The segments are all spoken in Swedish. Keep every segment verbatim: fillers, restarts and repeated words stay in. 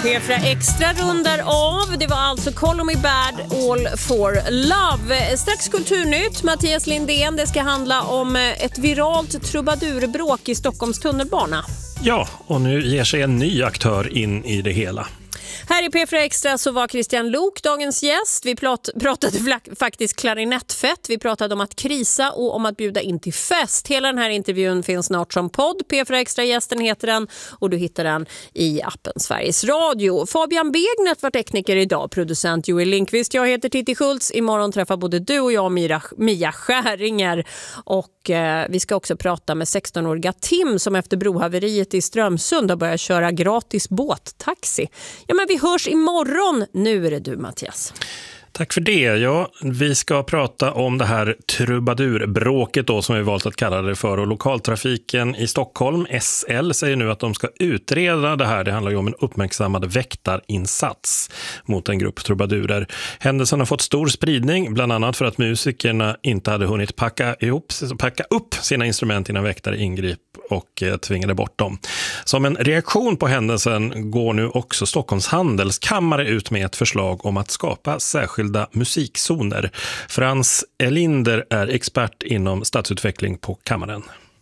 P fyra Extra rundar av. Det var alltså Call Me Bad, All For Love. Strax kulturnytt, Mattias Lindén. Det ska handla om ett viralt trubadurbråk i Stockholms tunnelbana. Ja, och nu ger sig en ny aktör in i det hela. Här i P fyra Extra så var Christian Lok dagens gäst. Vi prat, pratade fla- faktiskt klarinettfett. Vi pratade om att krisa och om att bjuda in till fest. Hela den här intervjun finns snart som podd. P fyra Extra-gästen heter den och du hittar den i appen Sveriges Radio. Fabian Begnet var tekniker idag, producent Joel Lindqvist. Jag heter Titti Schultz. Imorgon träffar både du och jag Mira, Mia Skäringer. Och eh, vi ska också prata med sexton-åriga Tim som efter brohaveriet i Strömsund har börjat köra gratis båttaxi. Ja, men vi hörs imorgon. Nu är det du, Mattias. Tack för det. Ja, vi ska prata om det här trubadurbråket då, som vi valt att kalla det för. Och lokaltrafiken i Stockholm, S L, säger nu att de ska utreda det här. Det handlar ju om en uppmärksammad väktarinsats mot en grupp trubadurer. Händelsen har fått stor spridning, bland annat för att musikerna inte hade hunnit packa, ihop, packa upp sina instrument innan väktare ingrip och eh, tvingade bort dem. Som en reaktion på händelsen går nu också Stockholms handelskammare ut med ett förslag om att skapa särskilda musikzoner. Frans Elinder är expert inom stadsutveckling på kammaren.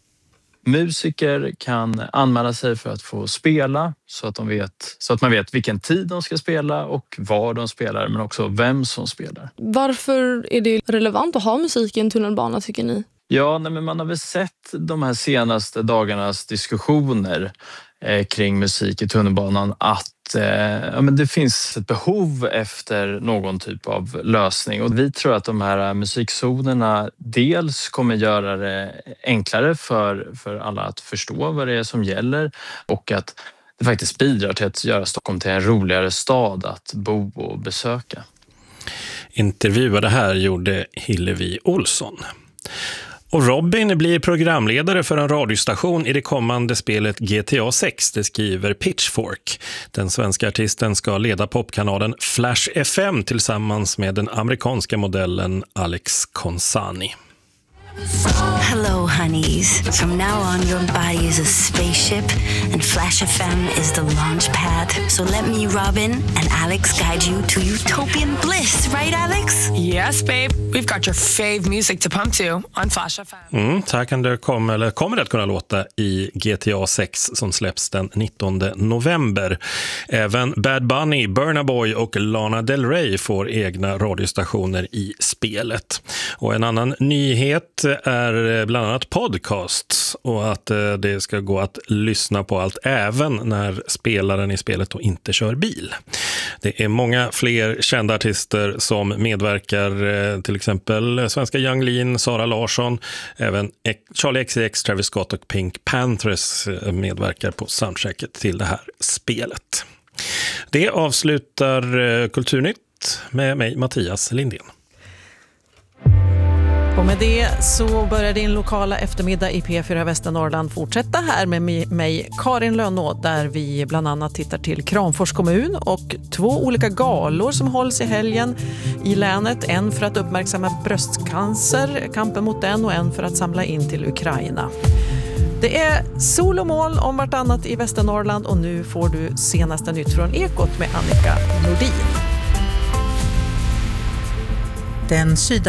Musiker kan anmäla sig för att få spela så att, de vet, så att man vet vilken tid de ska spela och var de spelar, men också vem som spelar. Varför är det relevant att ha musik i en tunnelbana, tycker ni? Ja, nej, men man har väl sett de här senaste dagarnas diskussioner eh, kring musik i tunnelbanan att eh, ja, men det finns ett behov efter någon typ av lösning. Och vi tror att de här musikzonerna dels kommer göra det enklare för, för alla att förstå vad det är som gäller och att det faktiskt bidrar till att göra Stockholm till en roligare stad att bo och besöka. Intervjuade här gjorde Hillevi Olsson. Och Robin blir programledare för en radiostation i det kommande spelet G T A sex, det skriver Pitchfork. Den svenska artisten ska leda popkanalen Flash F M tillsammans med den amerikanska modellen Alex Consani. Hello, honeys. From now on, your body is a spaceship, and Flash F M is the launch pad. So let me, Robin, and Alex guide you to utopian bliss, right, Alex? Yes, babe. We've got your fave music to pump to on Flash F M. Mm, så här kan det komma, eller kommer det att kunna låta i G T A sex som släpps den nittonde november. Även Bad Bunny, Burna Boy och Lana Del Rey får egna radiostationer i spelet. Och en annan nyhet är bland annat podcasts och att det ska gå att lyssna på allt även när spelaren i spelet då inte kör bil. Det är många fler kända artister som medverkar, till exempel svenska Young Lean, Sara Larsson, även Charlie X C X, Travis Scott och Pink Panthers medverkar på soundtracket till det här spelet. Det avslutar Kulturnytt med mig, Mattias Lindén. Och med det så börjar din lokala eftermiddag i P fyra Västernorrland fortsätta här med mig, Karin Lönnå, där vi bland annat tittar till Kramfors kommun och två olika galor som hålls i helgen i länet. En för att uppmärksamma bröstcancer, kampen mot den, och en för att samla in till Ukraina. Det är sol och moln om vartannat i Västernorrland och nu får du senaste nytt från Ekot med Annika Nordin. Den syd